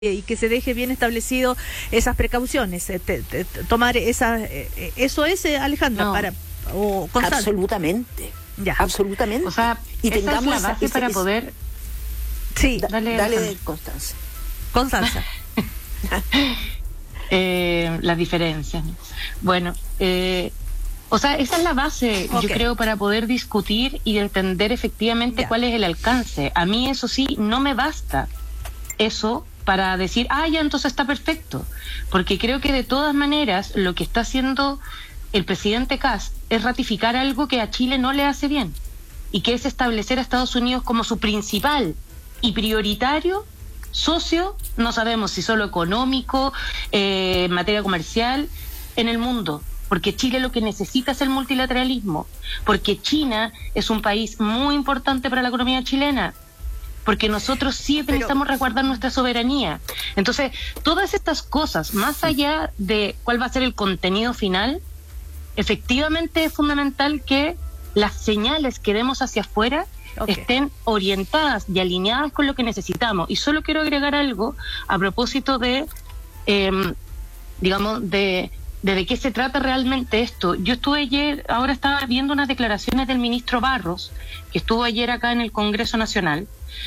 y que se deje bien establecido esas precauciones, tomar esas, eso es, Alejandra, No, o Constanza. Absolutamente, Ya. absolutamente. O sea, y esa tengamos es la base para poder... Sí, Dale, dale Constanza. Constanza. Las diferencias. Bueno, o sea, esa es la base, Okay. yo creo, para poder discutir y entender efectivamente Ya. cuál es el alcance. A mí, eso sí, no me basta eso para decir, ya, entonces está perfecto. Porque creo que de todas maneras lo que está haciendo el presidente Kast es ratificar algo que a Chile no le hace bien, y que es establecer a Estados Unidos como su principal y prioritario socio, no sabemos si solo económico, en materia comercial, en el mundo. Porque Chile lo que necesita es el multilateralismo, porque China es un país muy importante para la economía chilena, porque nosotros siempre necesitamos resguardar nuestra soberanía. Entonces, todas estas cosas, más allá de cuál va a ser el contenido final, efectivamente es fundamental que las señales que demos hacia afuera estén orientadas y alineadas con lo que necesitamos. Y solo quiero agregar algo a propósito de, digamos, de qué se trata realmente esto. Yo estuve ayer, ahora estaba viendo unas declaraciones del ministro Barros, que estuvo ayer acá en el Congreso Nacional,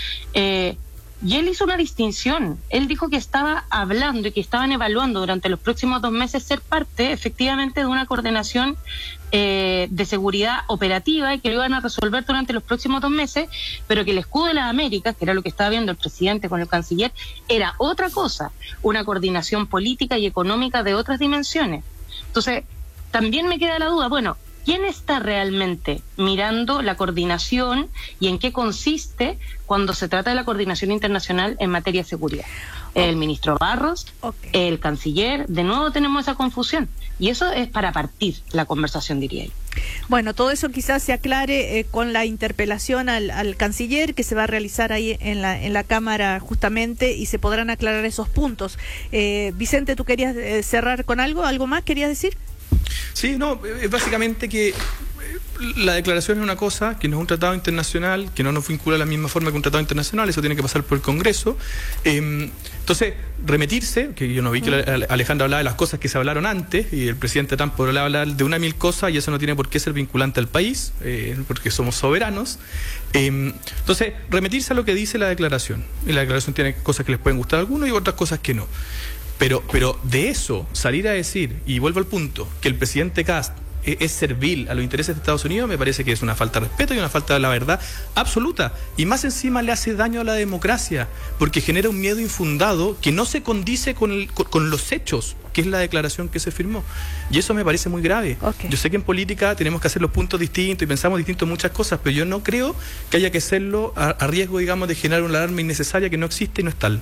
y él hizo una distinción. Él dijo que estaba hablando y que estaban evaluando durante los próximos 2 meses ser parte efectivamente de una coordinación de seguridad operativa, y que lo iban a resolver durante los próximos 2 meses, pero que el escudo de las Américas, que era lo que estaba viendo el presidente con el canciller, era otra cosa, una coordinación política y económica de otras dimensiones. Entonces, también me queda la duda, bueno, ¿quién está realmente mirando la coordinación y en qué consiste cuando se trata de la coordinación internacional en materia de seguridad? El ministro Barros, el canciller, de nuevo tenemos esa confusión. Y eso es para partir la conversación, diría yo. Bueno, todo eso quizás se aclare con la interpelación al canciller que se va a realizar ahí en la Cámara justamente, y se podrán aclarar esos puntos. Vicente, ¿tú querías cerrar con algo? ¿Algo más querías decir? Sí, no, es básicamente que la declaración es una cosa, que no es un tratado internacional, que no nos vincula de la misma forma que un tratado internacional, eso tiene que pasar por el Congreso. Entonces, remitirse, que yo no vi que Alejandra hablaba de las cosas que se hablaron antes, y el presidente Trump podrá hablar de 1.000 cosas, y eso no tiene por qué ser vinculante al país, porque somos soberanos. Entonces, remitirse a lo que dice la declaración, y la declaración tiene cosas que les pueden gustar a algunos y otras cosas que no. Pero de eso, salir a decir, y vuelvo al punto, que el presidente Kast es servil a los intereses de Estados Unidos, me parece que es una falta de respeto y una falta de la verdad absoluta. Y más encima le hace daño a la democracia, porque genera un miedo infundado que no se condice con los hechos, que es la declaración que se firmó. Y eso me parece muy grave. Yo sé que en política tenemos que hacer los puntos distintos y pensamos distintos en muchas cosas, pero yo no creo que haya que hacerlo a riesgo, digamos, de generar una alarma innecesaria que no existe y no es tal.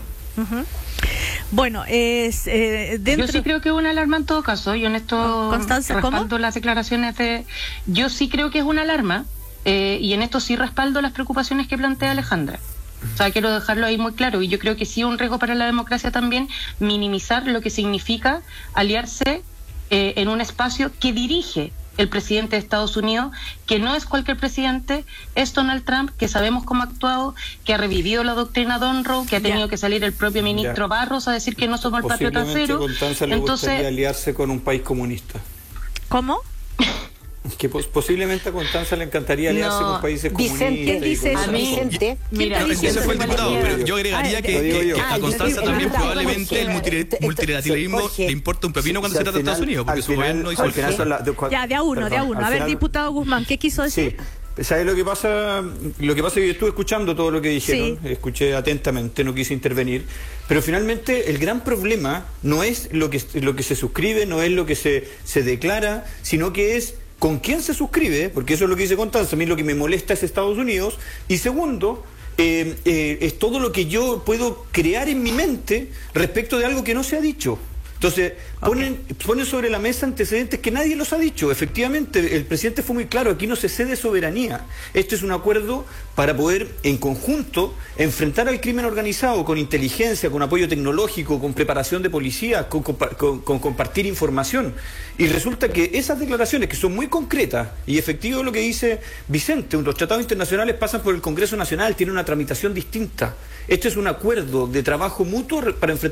Bueno, yo sí creo que es una alarma en todo caso. Yo en esto Constanza, respaldo las declaraciones de... Yo sí creo que es una alarma, y en esto sí respaldo las preocupaciones que plantea Alejandra. O sea, quiero dejarlo ahí muy claro, y yo creo que sí es un riesgo para la democracia también minimizar lo que significa aliarse en un espacio que dirige el presidente de Estados Unidos, que no es cualquier presidente, es Donald Trump, que sabemos cómo ha actuado, que ha revivido la doctrina Monroe, que ha tenido que salir el propio ministro Barros a decir que no somos el patio trasero. Constanza le gustaría aliarse con un país comunista. ¿Cómo? Que posiblemente a Constanza le encantaría aliarse con países comunistas. Vicente, dice eso, Vicente. Mira, ese fue el diputado, pero yo agregaría que a Constanza también probablemente el multilateralismo le importa un pepino cuando se trata de Estados Unidos, porque su gobierno hizo Ya, de a uno. A ver, diputado Guzmán, ¿qué quiso decir? Sí. ¿Sabes lo que pasa? Lo que pasa es que yo estuve escuchando todo lo que dijeron, escuché atentamente, no quise intervenir, pero finalmente el gran problema no es lo que se suscribe, no es lo que se declara, sino que es con quién se suscribe, porque eso es lo que dice Constanza. A mí lo que me molesta es Estados Unidos, y segundo, es todo lo que yo puedo crear en mi mente respecto de algo que no se ha dicho. Entonces, ponen sobre la mesa antecedentes que nadie los ha dicho. Efectivamente, el presidente fue muy claro, aquí no se cede soberanía. Este es un acuerdo para poder, en conjunto, enfrentar al crimen organizado con inteligencia, con apoyo tecnológico, con preparación de policías, con compartir información. Y resulta que esas declaraciones, que son muy concretas, y efectivo lo que dice Vicente, los tratados internacionales pasan por el Congreso Nacional, tienen una tramitación distinta. Este es un acuerdo de trabajo mutuo para enfrentar